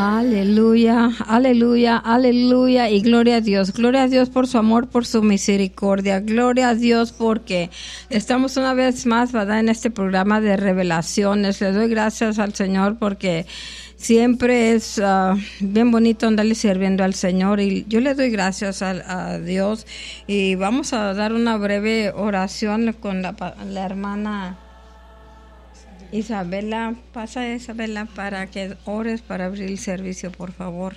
Aleluya, aleluya, aleluya y gloria a Dios por su amor, por su misericordia, gloria a Dios porque estamos una vez más, ¿verdad?, en este programa de revelaciones. Le doy gracias al Señor porque siempre es bien bonito andarle sirviendo al Señor y yo le doy gracias a Dios y vamos a dar una breve oración con la hermana Isabela. Pasa, Isabela, para que ores para abrir el servicio, por favor.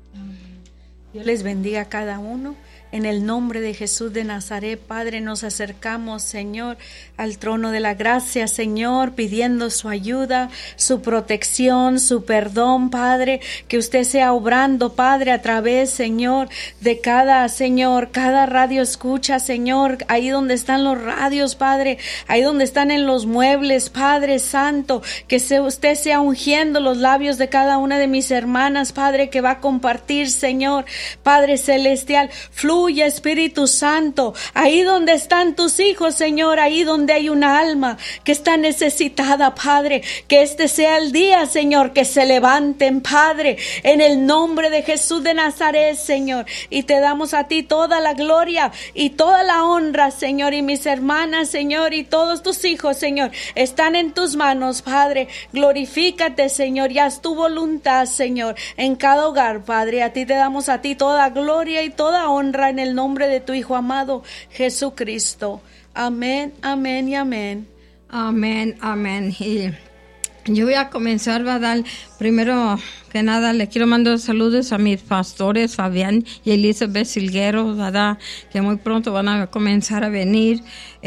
Dios les bendiga a cada uno. En el nombre de Jesús de Nazaret, Padre, nos acercamos, Señor, al trono de la gracia, Señor, pidiendo su ayuda, su protección, su perdón, Padre, que usted sea obrando, Padre, a través, Señor, de cada radio escucha, Señor, ahí donde están los radios, Padre, ahí donde están en los muebles, Padre Santo, que usted sea ungiendo los labios de cada una de mis hermanas, Padre, que va a compartir, Señor, Padre Celestial, fluye Espíritu Santo, ahí donde están tus hijos, Señor, ahí donde hay una alma que está necesitada, Padre, que este sea el día, Señor, que se levanten, Padre, en el nombre de Jesús de Nazaret, Señor, y te damos a ti toda la gloria y toda la honra, Señor, y mis hermanas, Señor, y todos tus hijos, Señor, están en tus manos, Padre, glorifícate, Señor, y haz tu voluntad, Señor, en cada hogar, Padre, a ti te damos a ti toda gloria y toda honra en el nombre de tu Hijo amado Jesucristo. Amén, amén y amén. Amén, amén. Y yo voy a comenzar, ¿verdad? Primero que nada, le quiero mandar saludos a mis pastores, Fabián y Elizabeth Silguero, ¿verdad?, que muy pronto van a comenzar a venir,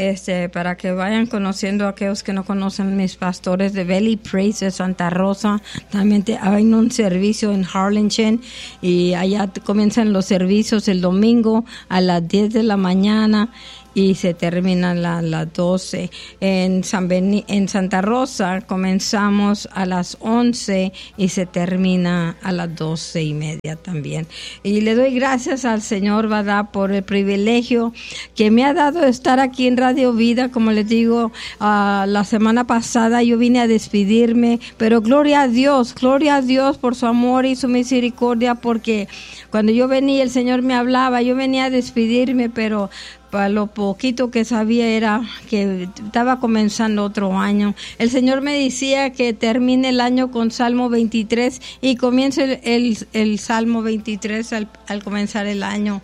para que vayan conociendo a aquellos que no conocen, mis pastores de Valley Praise de Santa Rosa. También hay un servicio en Harlingen y allá comienzan los servicios el domingo a las 10 de la mañana. Y se termina a las 12. En Santa Rosa comenzamos a las 11 y se termina a las 12:30 también. Y le doy gracias al Señor, ¿verdad?, por el privilegio que me ha dado estar aquí en Radio Vida. Como les digo, la semana pasada yo vine a despedirme, pero gloria a Dios por su amor y su misericordia, porque cuando yo venía el Señor me hablaba, yo venía a despedirme, pero para lo poquito que sabía era que estaba comenzando otro año. El Señor me decía que termine el año con Salmo 23 y comience el Salmo 23 al comenzar el año.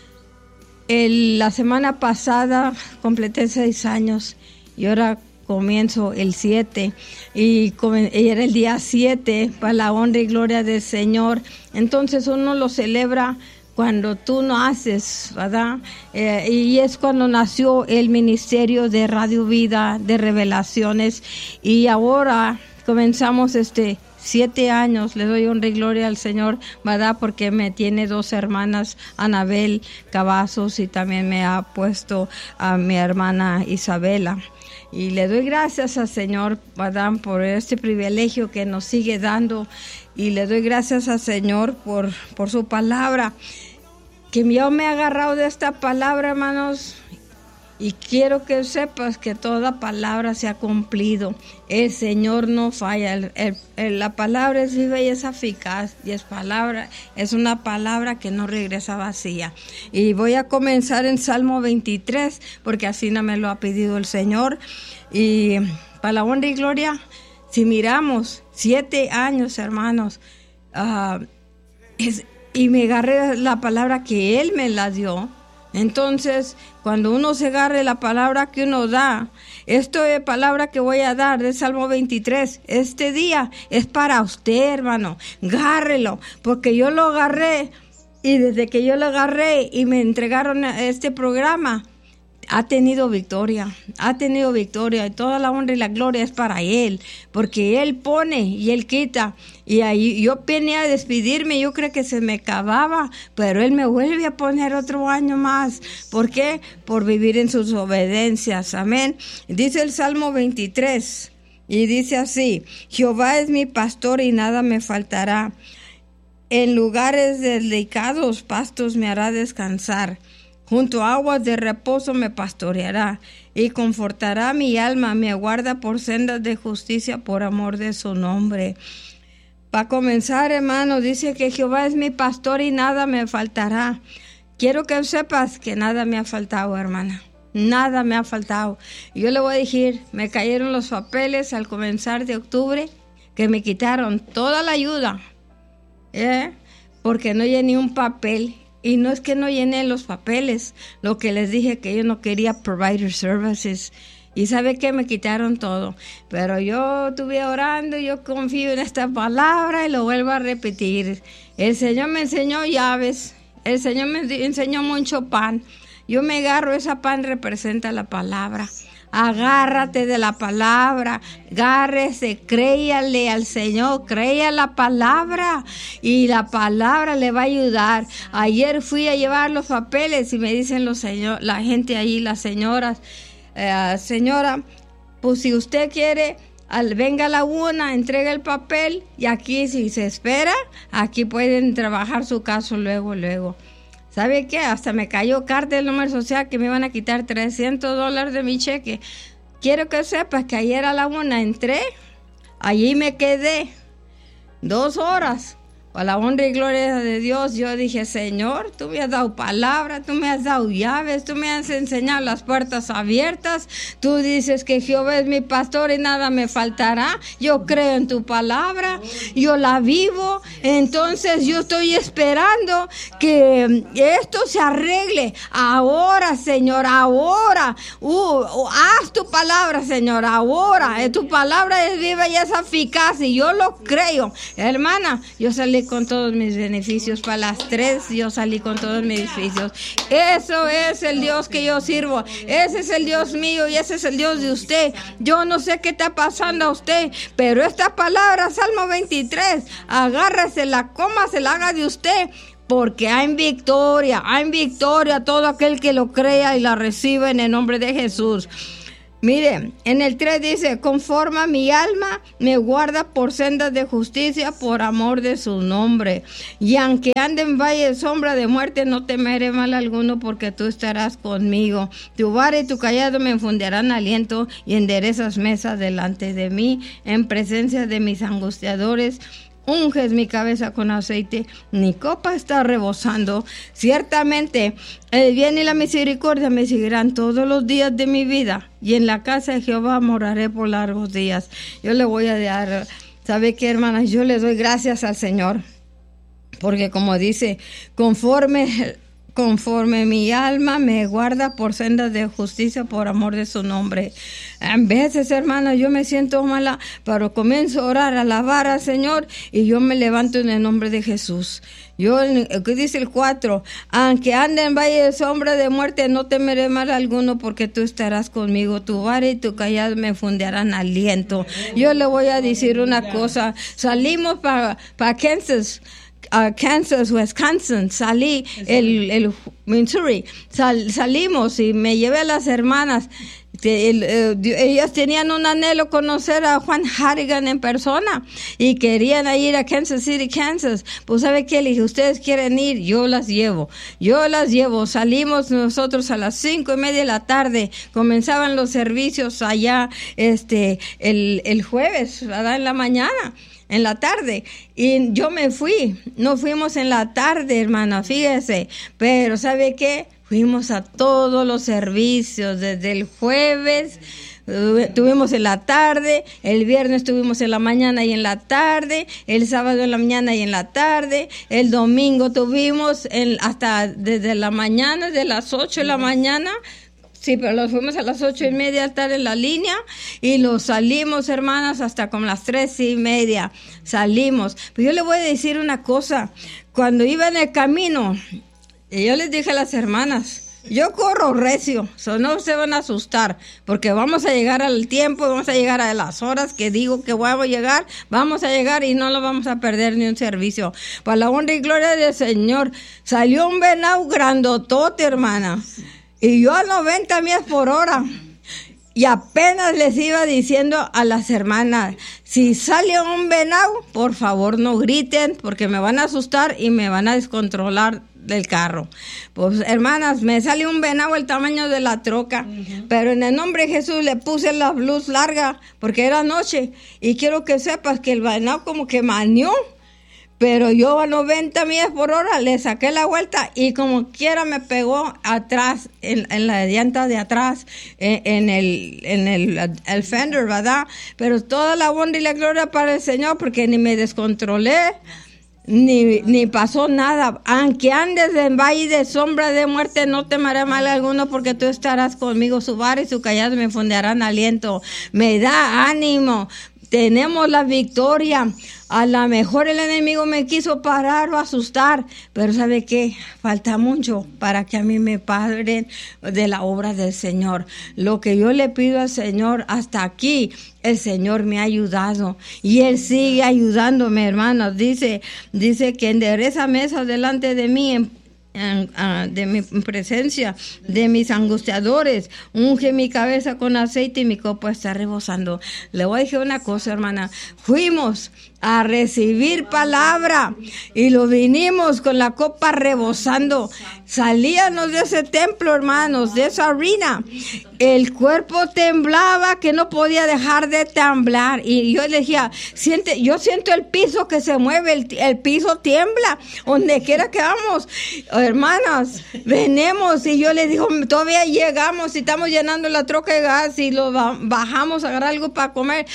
La semana pasada completé 6 años y ahora comienzo el 7 y era el día 7 para la honra y gloria del Señor. Entonces uno lo celebra cuando tú no haces, ¿verdad? Y es cuando nació el ministerio de Radio Vida, de Revelaciones. Y ahora comenzamos 7 años. Le doy honra y gloria al Señor, ¿verdad? Porque me tiene 2 hermanas, Anabel Cavazos, y también me ha puesto a mi hermana Isabela. Y le doy gracias al Señor, ¿verdad?, por este privilegio que nos sigue dando. Y le doy gracias al Señor por su palabra, que yo me he agarrado de esta palabra, hermanos, y quiero que sepas que toda palabra se ha cumplido. El Señor no falla. La palabra es viva y es eficaz, y es una palabra que no regresa vacía. Y voy a comenzar en Salmo 23, porque así no me lo ha pedido el Señor. Y para la honra y gloria, si miramos 7 años, hermanos, y me agarré la palabra que Él me la dio. Entonces, cuando uno se agarre la palabra que uno da, esta es palabra que voy a dar de Salmo 23, este día es para usted, hermano. Agárrelo, porque yo lo agarré, y desde que yo lo agarré y me entregaron este programa, ha tenido victoria, y toda la honra y la gloria es para Él, porque Él pone y Él quita. Y ahí yo venía a despedirme, yo creo que se me acababa, pero Él me vuelve a poner otro año más. ¿Por qué? Por vivir en sus obediencias. Amén. Dice el Salmo 23, y dice así: Jehová es mi pastor y nada me faltará. En lugares delicados pastos me hará descansar. Junto a aguas de reposo me pastoreará y confortará mi alma, me guarda por sendas de justicia por amor de su nombre. Para comenzar, hermano, dice que Jehová es mi pastor y nada me faltará. Quiero que sepas que nada me ha faltado, hermana. Nada me ha faltado. Yo le voy a decir, me cayeron los papeles al comenzar de octubre, que me quitaron toda la ayuda, porque no llené un papel. Y no es que no llené los papeles, lo que les dije que yo no quería provider services. Y sabe que me quitaron todo. Pero yo estuve orando, yo confío en esta palabra y lo vuelvo a repetir. El Señor me enseñó llaves, el Señor me enseñó mucho pan. Yo me agarro, esa pan representa la palabra. Agárrate de la palabra, agárrese, créale al Señor, crea la palabra y la palabra le va a ayudar. Ayer fui a llevar los papeles y me dicen la gente ahí, las señoras, señora, pues si usted quiere, venga a la 1, entrega el papel y aquí si se espera, aquí pueden trabajar su caso luego. ¿Sabe qué? Hasta me cayó carta del número social que me iban a quitar $300 de mi cheque. Quiero que sepas que ayer a la 1 entré, allí me quedé 2 horas. A la honra y gloria de Dios, yo dije, Señor, tú me has dado palabra, tú me has dado llaves, tú me has enseñado las puertas abiertas. Tú dices que Jehová es mi pastor y nada me faltará. Yo creo en tu palabra, yo la vivo. Entonces yo estoy esperando que esto se arregle. Ahora, Señor, ahora. Haz tu palabra, Señor, ahora. Tu palabra es viva y es eficaz y yo lo creo. Hermana, yo salí con todos mis beneficios. Para las 3 yo salí con todos mis beneficios. Eso es el Dios que yo sirvo. Ese es el Dios mío y ese es el Dios de usted. Yo no sé qué está pasando a usted, pero esta palabra, Salmo 23, agárresela, cómasela, haga de usted. Porque hay victoria todo aquel que lo crea y la reciba en el nombre de Jesús. Mire, en el 3 dice, conforma mi alma, me guarda por sendas de justicia, por amor de su nombre. Y aunque ande en valle de sombra de muerte, no temeré mal alguno, porque tú estarás conmigo. Tu vara y tu callado me infundirán aliento, y enderezas mesa delante de mí, en presencia de mis angustiadores. Unges mi cabeza con aceite, mi copa está rebosando. Ciertamente, el bien y la misericordia me seguirán todos los días de mi vida, y en la casa de Jehová moraré por largos días. Yo le voy a dar, ¿sabe qué, hermanas? Yo le doy gracias al Señor, porque como dice, conforme mi alma me guarda por sendas de justicia, por amor de su nombre. En veces, hermana, yo me siento mala, pero comienzo a orar, a alabar al Señor, y yo me levanto en el nombre de Jesús. ¿Qué dice el 4? Aunque ande en valle de sombra de muerte, no temeré mal alguno, porque tú estarás conmigo. Tu vara y tu callado me infundirán aliento. Yo le voy a decir una cosa. Salimos para Kansas, Wisconsin, salí, el Missouri, salimos y me llevé a las hermanas. Ellas tenían un anhelo conocer a Juan Harrigan en persona y querían ir a Kansas City, Kansas. Pues ¿sabe qué? Le dije, ¿ustedes quieren ir? Yo las llevo. Salimos nosotros a las 5:30 de la tarde. Comenzaban los servicios allá el jueves, ¿verdad? En la tarde, y yo me fui. No fuimos en la tarde, hermana, fíjese, pero ¿sabe qué? Fuimos a todos los servicios, desde el jueves tuvimos en la tarde, el viernes tuvimos en la mañana y en la tarde, el sábado en la mañana y en la tarde, el domingo tuvimos hasta desde la mañana, de las 8 de la mañana. Sí, pero los fuimos a las 8:30 a estar en la línea, y los salimos, hermanas, hasta como las 3:30 salimos. Pero yo le voy a decir una cosa. Cuando iba en el camino, yo les dije a las hermanas, yo corro recio, no se van a asustar, porque vamos a llegar al tiempo, vamos a llegar a las horas que digo que vamos a llegar y no lo vamos a perder ni un servicio. Para la honra y gloria del Señor, salió un venado grandotote, hermana. Y yo a 90 millas por hora. Y apenas les iba diciendo a las hermanas, si sale un venado, por favor no griten, porque me van a asustar y me van a descontrolar del carro. Pues, hermanas, me salió un venado el tamaño de la troca, pero en el nombre de Jesús le puse la luz larga porque era noche, y quiero que sepas que el venado como que manió, pero yo a 90 millas por hora le saqué la vuelta y como quiera me pegó atrás, en la llanta de atrás, en el fender, ¿verdad? Pero toda la honra y la gloria para el Señor, porque ni me descontrolé, ni pasó nada. Aunque andes en valle de sombra de muerte, no temeré mal alguno, porque tú estarás conmigo. Su vara y su callado me fundarán aliento. Me da ánimo. Tenemos la victoria. A lo mejor el enemigo me quiso parar o asustar, pero ¿sabe qué? Falta mucho para que a mí me paren de la obra del Señor. Lo que yo le pido al Señor, hasta aquí el Señor me ha ayudado y Él sigue ayudándome, hermanos. Dice que endereza mesa delante de mí de mi presencia, de mis angustiadores. Unge mi cabeza con aceite y mi copa está rebosando. Le voy a decir una cosa, hermana. Fuimos a recibir palabra y lo vinimos con la copa rebosando. Salíamos de ese templo, hermanos, de esa arena. El cuerpo temblaba, que no podía dejar de temblar. Y yo le decía, yo siento el piso que se mueve, el piso tiembla, donde quiera que vamos. Hermanas, venimos, y yo les digo, todavía llegamos y estamos llenando la troca de gas y lo bajamos a agarrar algo para comer.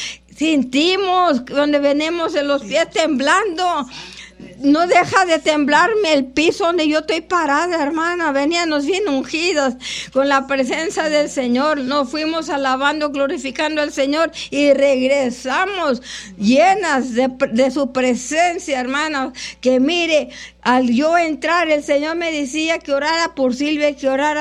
Sentimos donde venimos en los pies temblando. No deja de temblarme el piso donde yo estoy parada, hermana. Veníamos bien ungidos con la presencia del Señor. Nos fuimos alabando, glorificando al Señor y regresamos llenas de su presencia, hermanas. Que mire, al yo entrar, el Señor me decía que orara por Silvia,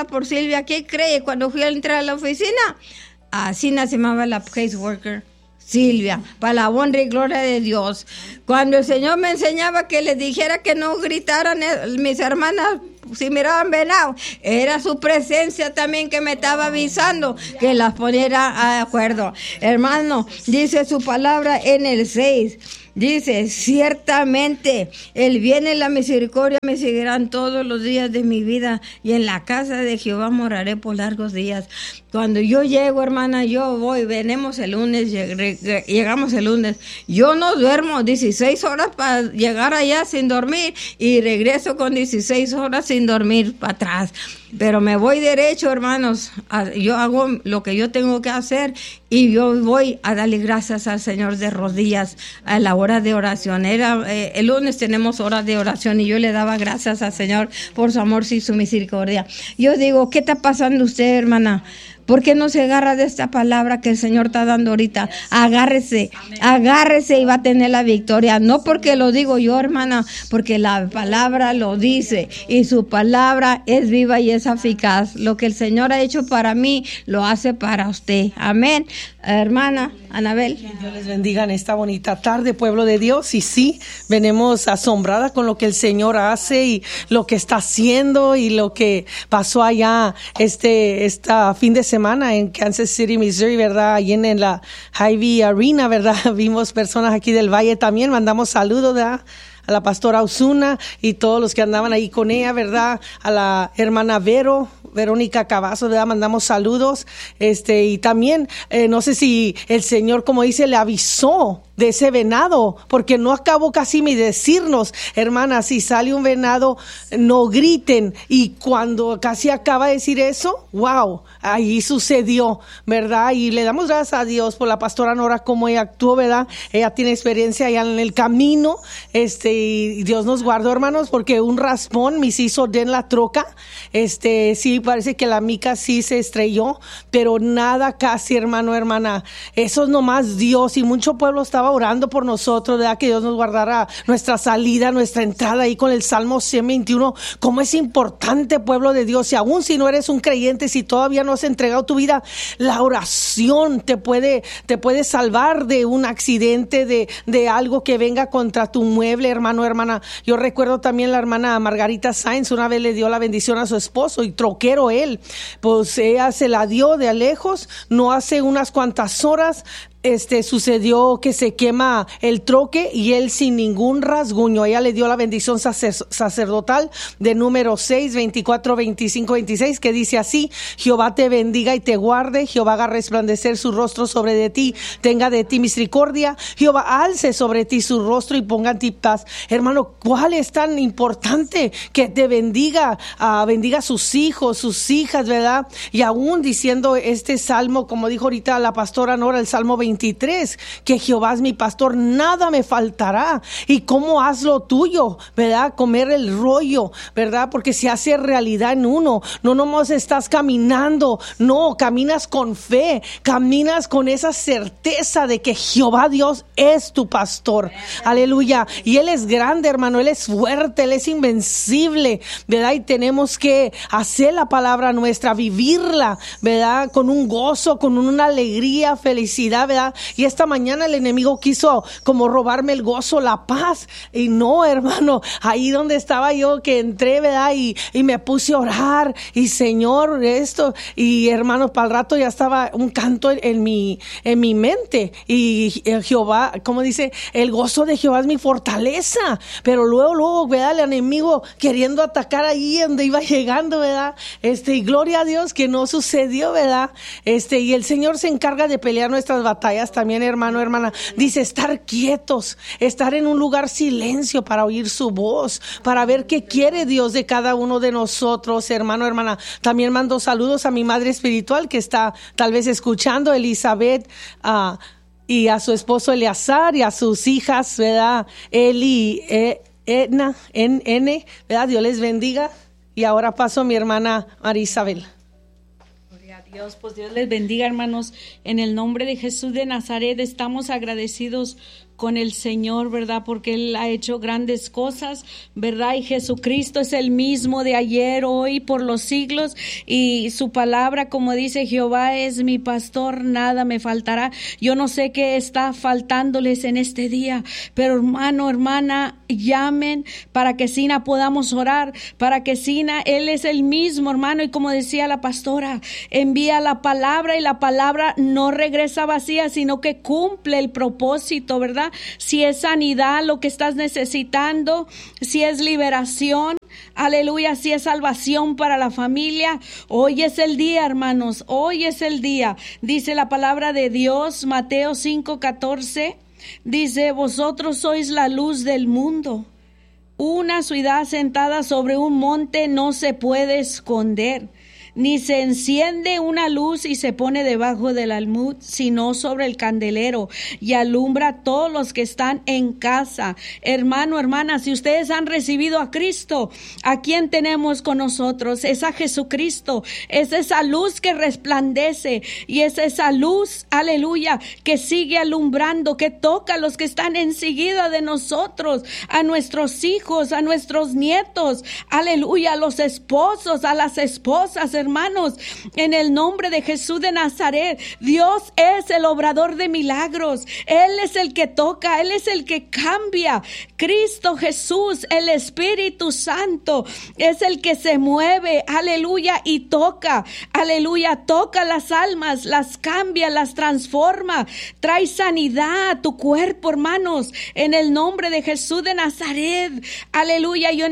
¿Qué cree? Cuando fui a entrar a la oficina, así se llamaba la caseworker. Silvia, para la honra y gloria de Dios. Cuando el Señor me enseñaba que les dijera que no gritaran mis hermanas si miraban venado, era su presencia también que me estaba avisando que las poniera de acuerdo. Hermano, dice su palabra en el 6. Dice, ciertamente el bien y la misericordia me seguirán todos los días de mi vida, y en la casa de Jehová moraré por largos días. Cuando yo llego, hermana, venimos el lunes, llegamos el lunes. Yo no duermo 16 horas para llegar allá sin dormir, y regreso con 16 horas sin dormir para atrás. Pero me voy derecho, hermanos. Yo hago lo que yo tengo que hacer, y yo voy a darle gracias al Señor de rodillas a la hora de oración. El lunes tenemos hora de oración, y yo le daba gracias al Señor por su amor y su misericordia. Yo digo, ¿qué está pasando usted, hermana? ¿Por qué no se agarra de esta palabra que el Señor está dando ahorita? Agárrese y va a tener la victoria. No porque lo digo yo, hermana, porque la palabra lo dice, y su palabra es viva y es eficaz. Lo que el Señor ha hecho para mí, lo hace para usted. Amén. Hermana Anabel. Que Dios les bendiga en esta bonita tarde, pueblo de Dios. Y sí, venimos asombrada con lo que el Señor hace y lo que está haciendo y lo que pasó allá esta fin de semana en Kansas City, Missouri, ¿verdad? Allí en la Hy-Vee Arena, ¿verdad? Vimos personas aquí del Valle también. Mandamos saludos, ¿verdad? A la pastora Osuna y todos los que andaban ahí con ella, ¿verdad? A la hermana Verónica Cavazos, ¿verdad? Mandamos saludos. Y también, no sé si el Señor, como dice, le avisó de ese venado, porque no acabó casi ni decirnos, hermanas, si sale un venado, no griten. Y cuando casi acaba de decir eso, wow, ahí sucedió, ¿verdad? Y le damos gracias a Dios por la pastora Nora, como ella actuó, ¿verdad? Ella tiene experiencia allá en el camino, y Dios nos guardó, hermanos, porque un raspón me hizo en la troca. Sí, parece que la mica sí se estrelló, pero nada casi, hermana. Eso es nomás Dios, y mucho pueblo estaba orando por nosotros, ¿verdad? Que Dios nos guardara nuestra salida, nuestra entrada ahí con el Salmo 121. Cómo es importante, pueblo de Dios, y aún si no eres un creyente, si todavía no has entregado tu vida, la oración te puede salvar de un accidente, de algo que venga contra tu mueble, hermana. Yo recuerdo también la hermana Margarita Sainz, una vez le dio la bendición a su esposo, y troquero él, pues ella se la dio de a lejos, no hace unas cuantas horas, sucedió que se quema el troque y él sin ningún rasguño, ella le dio la bendición sacerdotal de Números 6, 24, 25, 26, que dice así: Jehová te bendiga y te guarde, Jehová haga resplandecer su rostro sobre de ti, tenga de ti misericordia, Jehová alce sobre ti su rostro y ponga en ti paz. Hermano, ¿cuál es tan importante que te bendiga? Bendiga a sus hijos, sus hijas, ¿verdad? Y aún diciendo este salmo, como dijo ahorita la pastora Nora, el Salmo 23, que Jehová es mi pastor, nada me faltará. Y cómo haz lo tuyo, ¿verdad? Comer el rollo, ¿verdad? Porque se hace realidad en uno. No nomás estás caminando, no, caminas con fe, caminas con esa certeza de que Jehová Dios es tu pastor. Aleluya. Y Él es grande, hermano, Él es fuerte, Él es invencible, ¿verdad? Y tenemos que hacer la palabra nuestra, vivirla, ¿verdad? Con un gozo, con una alegría, felicidad, ¿verdad? Y esta mañana el enemigo quiso como robarme el gozo, la paz, y no, hermano, ahí donde estaba yo que entré, ¿verdad? Y me puse a orar, y Señor, esto, y hermanos, para el rato ya estaba un canto en mi mente, y Jehová, como dice, el gozo de Jehová es mi fortaleza, pero luego, ¿verdad? El enemigo queriendo atacar ahí donde iba llegando, ¿verdad? Y gloria a Dios que no sucedió, ¿verdad? Y el Señor se encarga de pelear nuestras batallas también, hermano, hermana. Dice estar quietos, estar en un lugar silencio para oír su voz, para ver qué quiere Dios de cada uno de nosotros, hermano, hermana. También mando saludos a mi madre espiritual que está tal vez escuchando, Elizabeth, y a su esposo Eleazar y a sus hijas, ¿verdad? Eli, Edna, N, ¿verdad? Dios les bendiga. Y ahora paso a mi hermana María Isabel. Dios, pues Dios les bendiga, hermanos. En el nombre de Jesús de Nazaret estamos agradecidos con el Señor, ¿verdad? Porque Él ha hecho grandes cosas, ¿verdad? Y Jesucristo es el mismo de ayer, hoy, por los siglos. Y su palabra, como dice, Jehová es mi pastor, nada me faltará. Yo no sé qué está faltándoles en este día, pero hermano, hermana, llamen para que Sina podamos orar, para que Sina, Él es el mismo, hermano. Y como decía la pastora, envía la palabra y la palabra no regresa vacía, sino que cumple el propósito, ¿verdad? Si es sanidad lo que estás necesitando, si es liberación, aleluya, si es salvación para la familia, hoy es el día, hermanos, hoy es el día. Dice la palabra de Dios, Mateo 5:14, dice: vosotros sois la luz del mundo. Una ciudad sentada sobre un monte no se puede esconder. Ni se enciende una luz y se pone debajo del almud, sino sobre el candelero, y alumbra a todos los que están en casa. Hermano, hermana, si ustedes han recibido a Cristo, ¿a quién tenemos con nosotros? Es a Jesucristo. Es esa luz que resplandece, y es esa luz, aleluya, que sigue alumbrando, que toca a los que están enseguida de nosotros, a nuestros hijos, a nuestros nietos, aleluya, a los esposos, a las esposas, hermanos, en el nombre de Jesús de Nazaret. Dios es el obrador de milagros. Él es el que toca, Él es el que cambia. Cristo Jesús, el Espíritu Santo, es el que se mueve, aleluya, y toca, aleluya, toca las almas, las cambia, las transforma, trae sanidad a tu cuerpo, hermanos, en el nombre de Jesús de Nazaret, aleluya. Yo en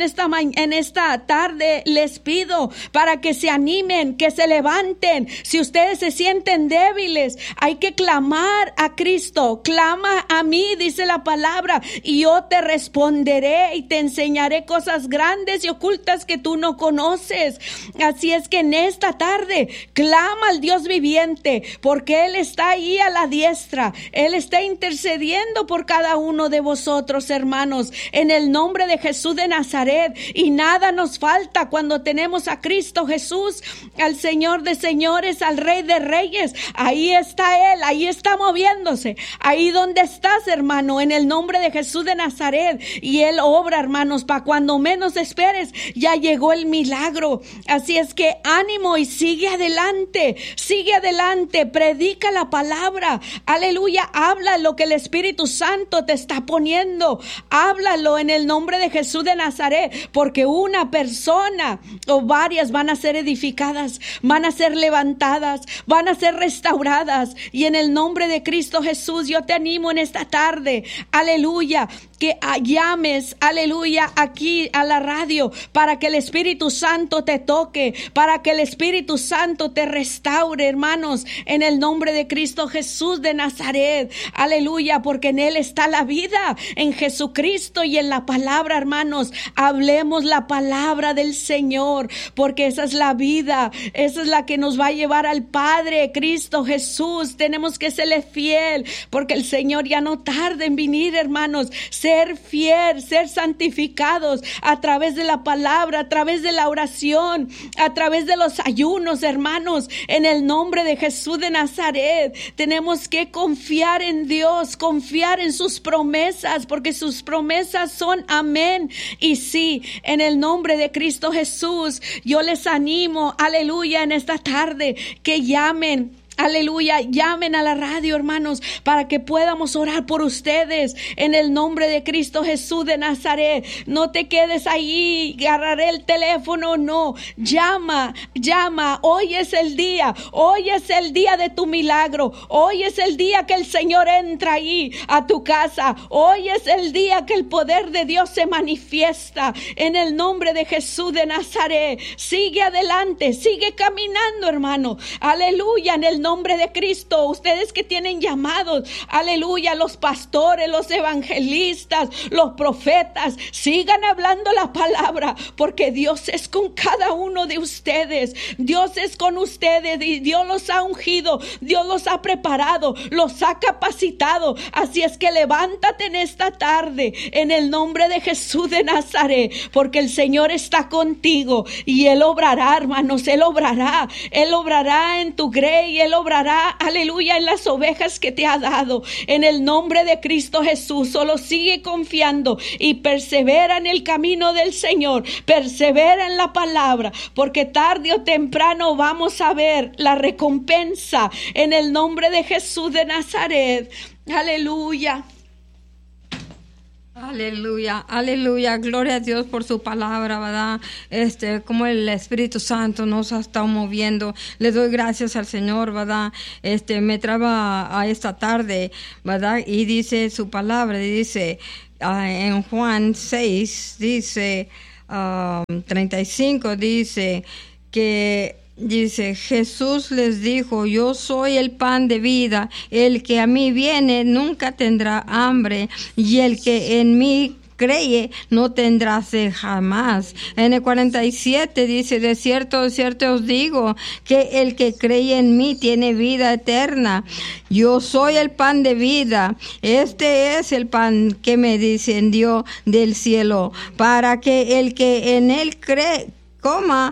esta tarde les pido para que se animen, que se levanten. Si ustedes se sienten débiles, hay que clamar a Cristo. Clama a mí, dice la palabra, y yo te responderé y te enseñaré cosas grandes y ocultas que tú no conoces. Así es que en esta tarde clama al Dios viviente, porque Él está ahí a la diestra. Él está intercediendo por cada uno de vosotros, hermanos, en el nombre de Jesús de Nazaret. Y nada nos falta cuando tenemos a Cristo Jesús, al Señor de señores, al Rey de reyes. Ahí está Él, ahí está moviéndose. Ahí donde estás, hermano, en el nombre de Jesús de Nazaret. Y Él obra, hermanos, para cuando menos esperes, ya llegó el milagro. Así es que ánimo y sigue adelante, predica la palabra, aleluya, habla lo que el Espíritu Santo te está poniendo, háblalo en el nombre de Jesús de Nazaret, porque una persona o varias van a ser edificadas edificadas, van a ser levantadas, van a ser restauradas. Y en el nombre de Cristo Jesús, yo te animo en esta tarde, aleluya, que llames, aleluya, aquí a la radio, para que el Espíritu Santo te toque, para que el Espíritu Santo te restaure, hermanos, en el nombre de Cristo Jesús de Nazaret, aleluya, porque en Él está la vida, en Jesucristo y en la palabra, hermanos. Hablemos la palabra del Señor, porque esa es la vida, esa es la que nos va a llevar al Padre, Cristo Jesús. Tenemos que serle fiel, porque el Señor ya no tarda en venir, hermanos. Ser fiel, ser santificados a través de la palabra, a través de la oración, a través de los ayunos, hermanos, en el nombre de Jesús de Nazaret. Tenemos que confiar en Dios, confiar en sus promesas, porque sus promesas son amén y sí. En el nombre de Cristo Jesús, yo les animo, aleluya, en esta tarde, que llamen. Aleluya, llamen a la radio, hermanos, para que podamos orar por ustedes en el nombre de Cristo Jesús de Nazaret. No te quedes ahí, agarraré el teléfono, no. Llama, hoy es el día de tu milagro. Hoy es el día que el Señor entra ahí a tu casa. Hoy es el día que el poder de Dios se manifiesta en el nombre de Jesús de Nazaret. Sigue adelante, sigue caminando, hermano. Aleluya, en el nombre de Cristo. Ustedes que tienen llamados, aleluya, los pastores, los evangelistas, los profetas, sigan hablando la palabra, porque Dios es con cada uno de ustedes. Dios es con ustedes y Dios los ha ungido, Dios los ha preparado, los ha capacitado. Así es que levántate en esta tarde en el nombre de Jesús de Nazaret, porque el Señor está contigo y Él obrará, hermanos. Él obrará en tu grey, Él obrará, aleluya, en las ovejas que te ha dado, en el nombre de Cristo Jesús. Solo sigue confiando y persevera en el camino del Señor, persevera en la palabra, porque tarde o temprano vamos a ver la recompensa en el nombre de Jesús de Nazaret. Aleluya. Aleluya, aleluya, gloria a Dios por su palabra, ¿verdad? Como el Espíritu Santo nos ha estado moviendo. Le doy gracias al Señor, ¿verdad? Me traba a esta tarde, ¿verdad? Y dice su palabra, dice en Juan 6, dice 35, dice que Jesús les dijo: yo soy el pan de vida, el que a mí viene nunca tendrá hambre, y el que en mí cree no tendrá sed jamás. En el 47 dice: de cierto os digo, que el que cree en mí tiene vida eterna. Yo soy el pan de vida. Este es el pan que me descendió del cielo, para que el que en él cree coma,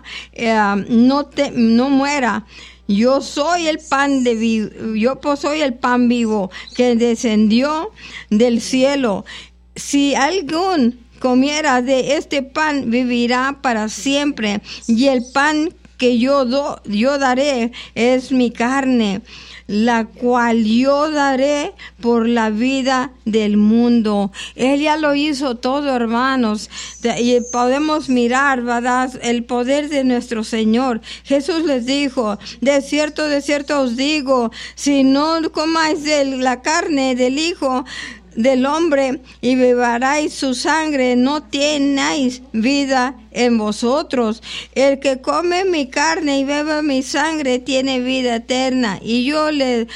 no muera. Yo soy el pan soy el pan vivo que descendió del cielo. Si algún comiera de este pan, vivirá para siempre. Y el pan que yo daré es mi carne, la cual yo daré por la vida del mundo. Él ya lo hizo todo, hermanos, y podemos mirar, ¿verdad?, el poder de nuestro Señor. Jesús les dijo: de cierto os digo, si no comáis de la carne del Hijo del Hombre y beberáis su sangre, no tenéis vida en vosotros. El que come mi carne y bebe mi sangre tiene vida eterna, y yo le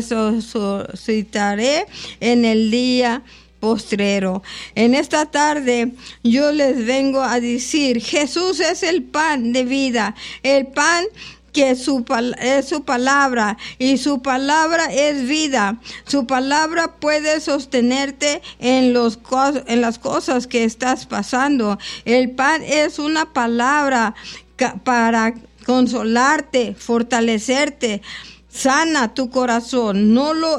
resucitaré en el día postrero. En esta tarde yo les vengo a decir: Jesús es el pan de vida, el pan que es su palabra, y su palabra es vida. Su palabra puede sostenerte en las cosas que estás pasando. El pan es una palabra para consolarte, fortalecerte. Sana tu corazón, no lo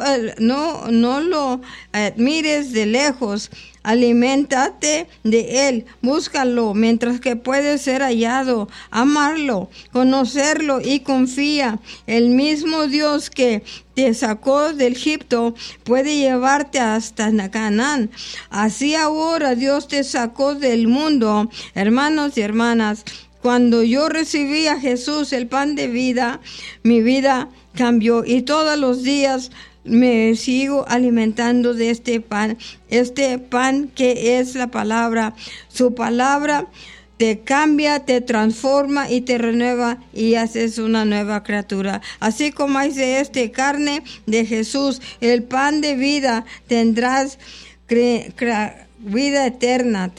admires de lejos. Aliméntate de él, búscalo mientras que puede ser hallado, amarlo, conocerlo y confía. El mismo Dios que te sacó del Egipto puede llevarte hasta Canaán. Así ahora Dios te sacó del mundo. Hermanos y hermanas, Cuando yo recibí a Jesús, el pan de vida, mi vida cambió y todos los días me sigo alimentando de este pan que es la palabra. Su palabra te cambia, te transforma y te renueva y haces una nueva criatura. Así como es de carne de Jesús, el pan de vida, tendrás vida eterna,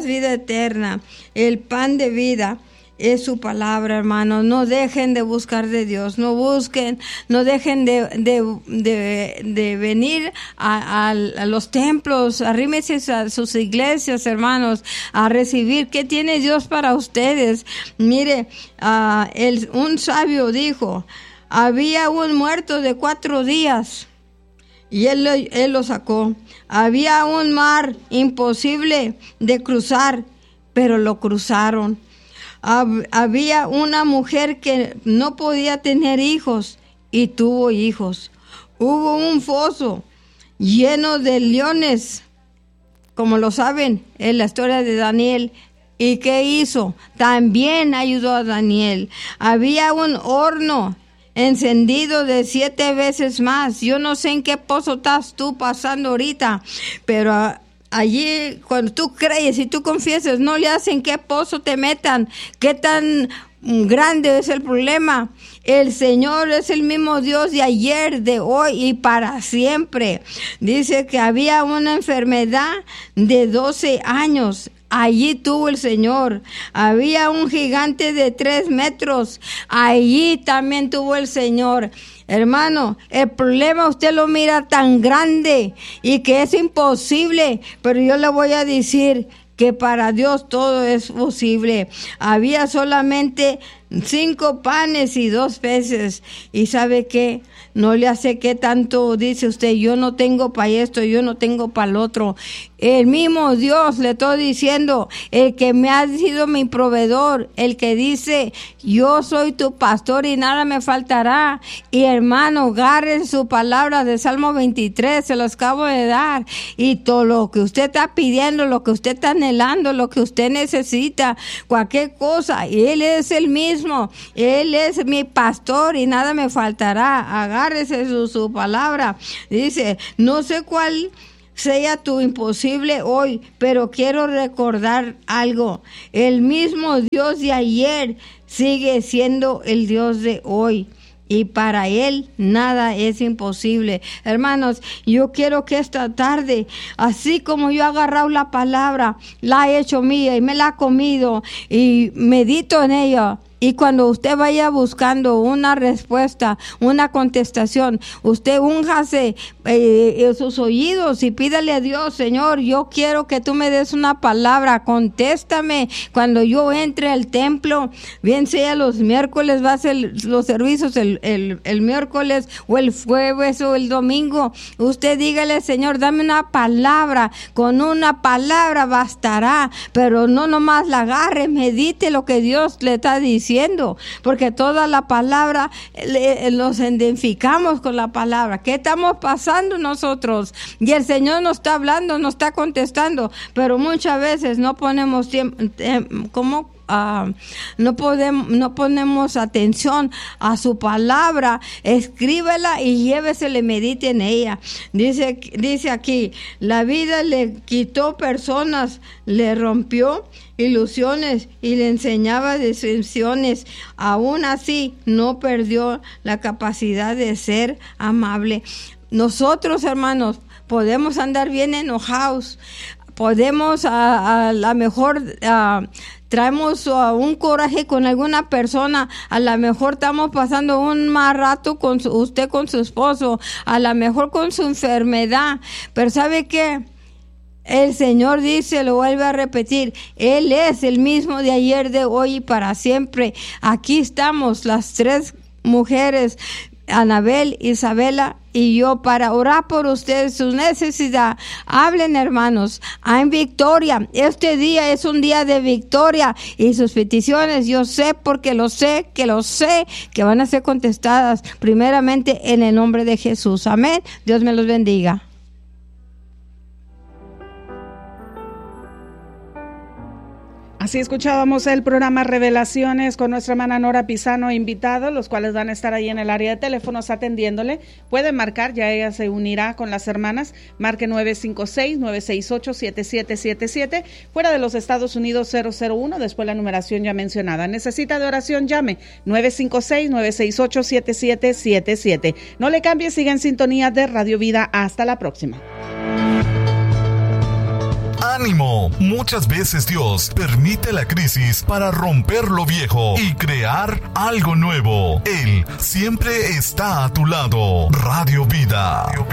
El pan de vida es su palabra, hermanos. No dejen de buscar de Dios, no dejen de venir a los templos, arrímense a sus iglesias, hermanos, a recibir qué tiene Dios para ustedes. Mire, un sabio dijo, había un muerto de 4 días y él lo sacó. Había un mar imposible de cruzar, pero lo cruzaron. Había una mujer que no podía tener hijos y tuvo hijos. Hubo un foso lleno de leones, como lo saben en la historia de Daniel. ¿Y qué hizo? También ayudó a Daniel. Había un horno encendido de 7 veces más. Yo no sé en qué pozo estás tú pasando ahorita, pero allí, cuando tú crees y tú confiesas, no le hacen qué pozo te metan, qué tan grande es el problema. El Señor es el mismo Dios de ayer, de hoy y para siempre. Dice que había una enfermedad de 12 años. Allí tuvo el Señor. Había un gigante de 3 metros. Allí también tuvo el Señor. Hermano, el problema usted lo mira tan grande y que es imposible, pero yo le voy a decir que para Dios todo es posible. Había solamente 5 panes y 2 peces. ¿Y sabe qué? No le hace qué tanto dice usted, yo no tengo para esto, yo no tengo para el otro. El mismo Dios le estoy diciendo, el que me ha sido mi proveedor, el que dice, yo soy tu pastor y nada me faltará. Y hermano, agarren su palabra de Salmo 23, se los acabo de dar. Y todo lo que usted está pidiendo, lo que usted está anhelando, lo que usted necesita, cualquier cosa, Él es el mismo. Él es mi pastor y nada me faltará. Agárrese su palabra. Dice, no sé cuál sea tu imposible hoy, pero quiero recordar algo. El mismo Dios de ayer sigue siendo el Dios de hoy. Y para Él nada es imposible. Hermanos, yo quiero que esta tarde, así como yo he agarrado la palabra, la he hecho mía y me la he comido y medito en ella. Y cuando usted vaya buscando una respuesta, una contestación, usted únjase sus oídos y pídale a Dios, Señor, yo quiero que tú me des una palabra, contéstame cuando yo entre al templo, bien sea los miércoles, va a ser los servicios el miércoles o el jueves o el domingo. Usted dígale, Señor, dame una palabra, con una palabra bastará, pero no nomás la agarre, medite lo que Dios le está diciendo. Porque toda la palabra los identificamos con la palabra. ¿Qué estamos pasando nosotros? Y el Señor nos está hablando, nos está contestando, pero muchas veces no ponemos tiempo, no ponemos atención a su palabra. Escríbela y llévesela, medite en ella. Dice aquí, la vida le quitó personas, le rompió ilusiones y le enseñaba decepciones. Aún así no perdió la capacidad de ser amable. Nosotros, hermanos, podemos andar bien enojados, podemos a lo mejor traemos un coraje con alguna persona, a lo mejor estamos pasando un mal rato con usted con su esposo, a lo mejor con su enfermedad, pero ¿sabe qué? El Señor dice, lo vuelve a repetir, Él es el mismo de ayer, de hoy y para siempre. Aquí estamos las 3 mujeres, Anabel, Isabela y yo, para orar por ustedes, su necesidad. Hablen, hermanos, hay victoria. Este día es un día de victoria y sus peticiones, yo sé, porque lo sé, que van a ser contestadas primeramente en el nombre de Jesús. Amén. Dios me los bendiga. Así escuchábamos el programa Revelaciones con nuestra hermana Nora Pisano invitados, los cuales van a estar ahí en el área de teléfonos atendiéndole. Pueden marcar, ya ella se unirá con las hermanas. Marque 956-968-7777. Fuera de los Estados Unidos 001, después la numeración ya mencionada. Necesita de oración, llame 956-968-7777. No le cambie, siga en sintonía de Radio Vida. Hasta la próxima. ¡Ánimo! Muchas veces Dios permite la crisis para romper lo viejo y crear algo nuevo. Él siempre está a tu lado. Radio Vida.